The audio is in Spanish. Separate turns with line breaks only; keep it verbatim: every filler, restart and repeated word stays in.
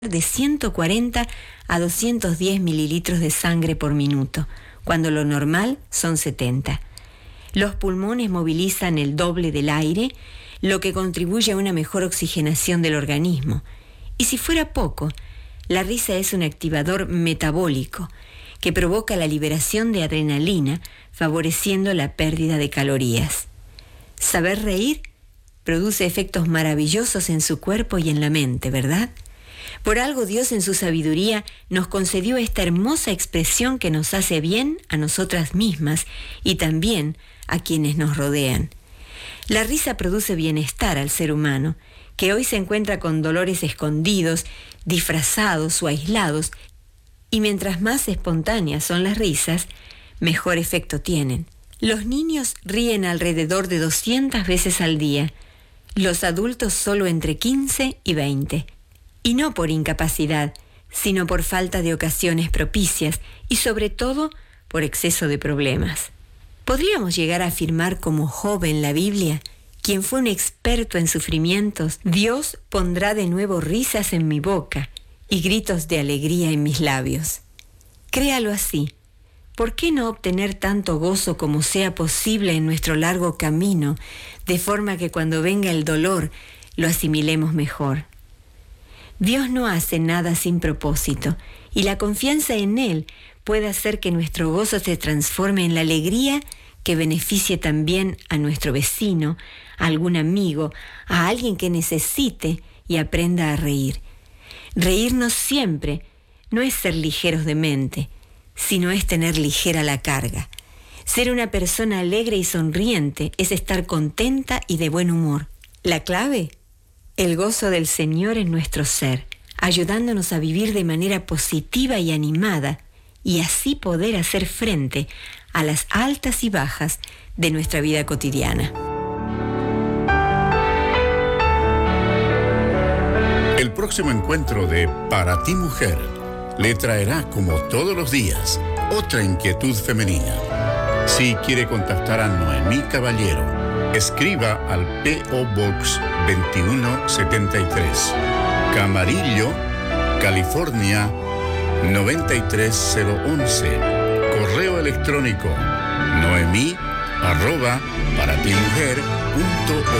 de ciento cuarenta a doscientos diez mililitros de sangre por minuto, cuando lo normal son setenta. Los pulmones movilizan el doble del aire, lo que contribuye a una mejor oxigenación del organismo. Y si fuera poco, la risa es un activador metabólico que provoca la liberación de adrenalina, favoreciendo la pérdida de calorías. Saber reír produce efectos maravillosos en su cuerpo y en la mente, ¿verdad? Por algo Dios en su sabiduría nos concedió esta hermosa expresión que nos hace bien a nosotras mismas y también a quienes nos rodean. La risa produce bienestar al ser humano, que hoy se encuentra con dolores escondidos, disfrazados o aislados, y mientras más espontáneas son las risas, mejor efecto tienen. Los niños ríen alrededor de doscientas veces al día, los adultos solo entre quince y veinte. Y no por incapacidad, sino por falta de ocasiones propicias y sobre todo por exceso de problemas. ¿Podríamos llegar a afirmar como Job en la Biblia, quien fue un experto en sufrimientos: Dios pondrá de nuevo risas en mi boca y gritos de alegría en mis labios? Créalo así. ¿Por qué no obtener tanto gozo como sea posible en nuestro largo camino, de forma que cuando venga el dolor lo asimilemos mejor? Dios no hace nada sin propósito, y la confianza en Él puede hacer que nuestro gozo se transforme en la alegría que beneficie también a nuestro vecino, a algún amigo, a alguien que necesite y aprenda a reír. Reírnos siempre no es ser ligeros de mente, sino es tener ligera la carga. Ser una persona alegre y sonriente es estar contenta y de buen humor. La clave: el gozo del Señor en nuestro ser, ayudándonos a vivir de manera positiva y animada, y así poder hacer frente a las altas y bajas de nuestra vida cotidiana.
El próximo encuentro de Para Ti Mujer le traerá, como todos los días, otra inquietud femenina. Si quiere contactar a Noemí Caballero, escriba al P O Box veintiuno setenta y tres, Camarillo, California noventa y tres cero once. Correo electrónico noemí arroba paratimujer punto org.